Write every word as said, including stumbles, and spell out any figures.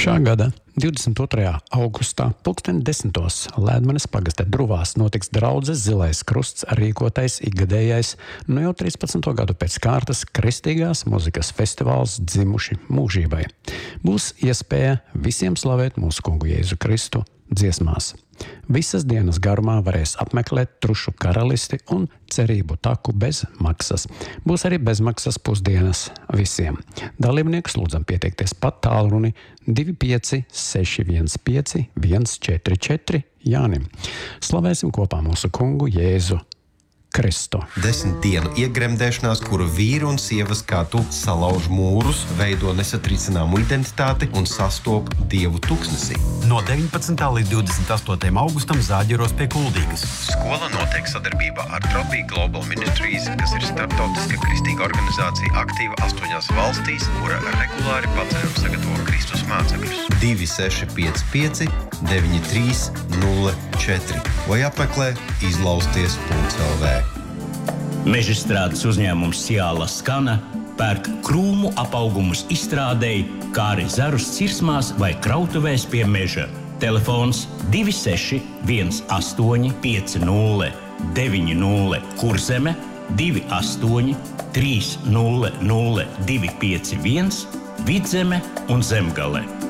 Šā gada divdesmit otrajā augustā pulksten desmitos Lēdmanes pagastē Druvās notiks draudzes Zilais krusts rīkotais ikgadējais, nu jau trīspadsmito gadu pēc kārtas kristīgās muzikas festivāls Dzimuši mūžībai. Būs iespēja visiem slavēt mūsu kungu Jēzu Kristu dziesmās. Visas dienas garumā varēs apmeklēt Trušu karalisti un cerību taku bez maksas. Būs arī bezmaksas pusdienas visiem. Dalībniekus lūdzam pieteikties pat tālruni divi pieci seši viens pieci viens četri četri Jānim. Slavēsim kopā mūsu kungu Jēzu Kristu. Desmit dienu iegremdēšanās, kura vīri un sievas kā tu salauž mūrus, veido nesatricināmu identitāti un sastop Dievu tuksnesī. No deviņpadsmitā līdz divdesmit astotajam augustam Zāģeros pie Kuldīgas. Skola notiek sadarbībā ar Tropī Global Ministries, kas ir starptautiska kristīga organizācija aktīva astoņās valstīs, kura regulāri paceļam sagatavo Kristus mācekļus. divi seši pieci pieci deviņi trīs nulle četri vai apmeklē izlausties punkts el vē. Mežstrādes uzņēmums Ciāla Skana pērk krūmu apaugumus izstrādēji, kā arī zarus cirsmās vai krautuvēs pie meža. Telefons divi seši viens astoņi pieci nulle deviņi nulle Kurzeme, divi astoņi trīs nulle nulle divi pieci viens Vidzeme un Zemgale.